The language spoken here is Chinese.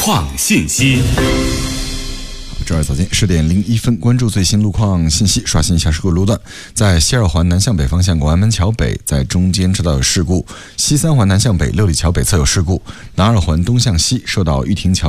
况信息。 周二早间10点01分，关注最新路况信息，刷新一下事故路段。在西二环南向北方向广安门桥北，在中间车道有事故；西三环南向北六里桥北侧有事故；南二环东向西受到玉亭桥